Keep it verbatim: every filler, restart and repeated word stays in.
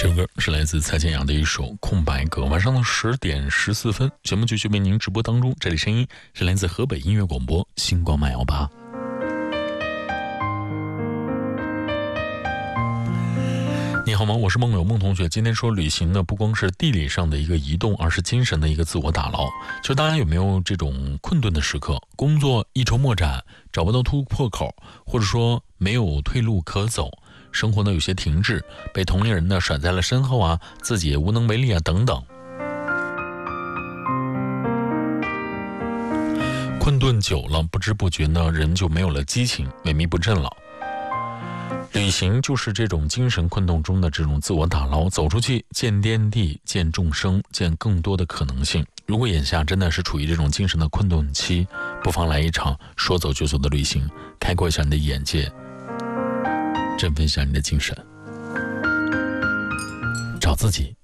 这首歌是来自蔡健雅的一首《空白格》。晚上的十点十四分，节目继续为您直播当中。这里声音是来自河北音乐广播星光慢摇吧。你好吗？我是梦友梦同学。今天说旅行呢，不光是地理上的一个移动，而是精神的一个自我打捞。其实大家有没有这种困顿的时刻？工作一筹莫展，找不到突破口，或者说没有退路可走，生活呢有些停滞，被同龄人呢甩在了身后啊，自己也无能为力啊等等。困顿久了，不知不觉呢，人就没有了激情，萎靡不振了。旅行就是这种精神困顿中的这种自我打捞，走出去见天地，见众生，见更多的可能性。如果眼下真的是处于这种精神的困顿期，不妨来一场说走就走的旅行，开阔一下你的眼界，振奋一下你的精神，找自己，